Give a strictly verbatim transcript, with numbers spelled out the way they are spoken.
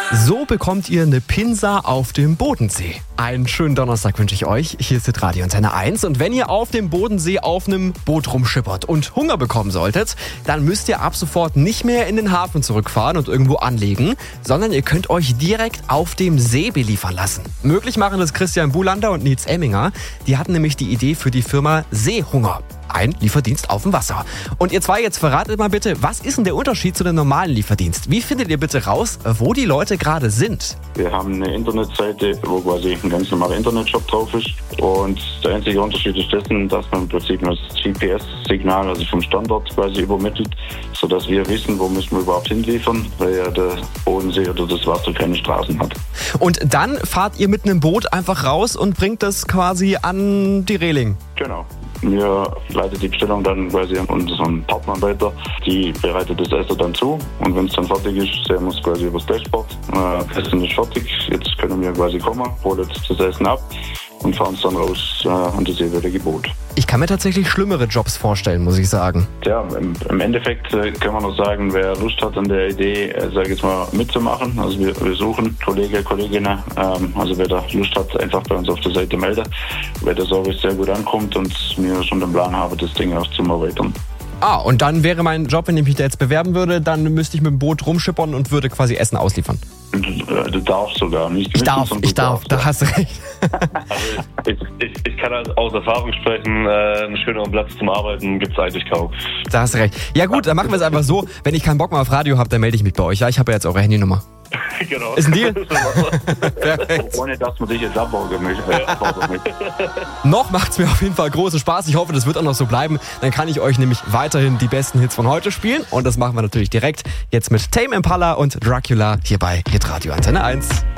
So bekommt ihr eine Pinsa auf dem Bodensee. Einen schönen Donnerstag wünsche ich euch. Hier ist Radio Antenne eins. Und wenn ihr auf dem Bodensee auf einem Boot rumschippert und Hunger bekommen solltet, dann müsst ihr ab sofort nicht mehr in den Hafen zurückfahren und irgendwo anlegen, sondern ihr könnt euch direkt auf dem See beliefern lassen. Möglich machen das Christian Bulander und Nils Emminger. Die hatten nämlich die Idee für die Firma Seehunger. Ein Lieferdienst auf dem Wasser. Und ihr zwei, jetzt verratet mal bitte, was ist denn der Unterschied zu dem normalen Lieferdienst? Wie findet ihr bitte raus, wo die Leute gerade sind? Wir haben eine Internetseite, wo quasi ein ganz normaler Internetshop drauf ist. Und der einzige Unterschied ist dessen, dass man im Prinzip das G P S-Signal, also vom Standort quasi übermittelt, sodass wir wissen, wo müssen wir überhaupt hinliefern, weil ja der Bodensee oder das Wasser keine Straßen hat. Und dann fahrt ihr mit einem Boot einfach raus und bringt das quasi an die Reling? Genau. Wir leiten die Bestellung dann quasi an unseren Partner weiter. Die bereitet das Essen dann zu. Und wenn es dann fertig ist, sehen wir es quasi übers Dashboard. Äh, Essen ist fertig. Jetzt können wir quasi kommen, holen das Essen ab und fahren es dann raus äh, an das jeweilige Boot. Ich kann mir tatsächlich schlimmere Jobs vorstellen, muss ich sagen. Ja, im, im Endeffekt äh, kann man nur sagen, wer Lust hat an der Idee, äh, sage ich jetzt mal, mitzumachen. Also wir, wir suchen Kollegen, Kolleginnen. Ähm, also wer da Lust hat, einfach bei uns auf der Seite melden, weil der Service sehr gut ankommt und wir schon den Plan haben, das Ding auch zu erweitern. Ah, und dann wäre mein Job, wenn ich mich da jetzt bewerben würde, dann müsste ich mit dem Boot rumschippern und würde quasi Essen ausliefern. Du, äh, du darfst sogar nicht. Ich darf, ich darf, da hast du recht. Also ich, ich, ich kann halt aus Erfahrung sprechen, äh, einen schöneren Platz zum Arbeiten gibt es eigentlich kaum. Da hast du recht. Ja gut, dann machen wir es einfach so, wenn ich keinen Bock mehr auf Radio habe, dann melde ich mich bei euch. Ja, ich habe ja jetzt eure Handynummer. Genau. Ist ein Deal? Perfekt. Ohne dass man sich jetzt abbauen möchte. Noch macht es mir auf jeden Fall großen Spaß. Ich hoffe, das wird auch noch so bleiben. Dann kann ich euch nämlich weiterhin die besten Hits von heute spielen. Und das machen wir natürlich direkt jetzt mit Tame Impala und Dracula hier bei Hitradio Antenne eins.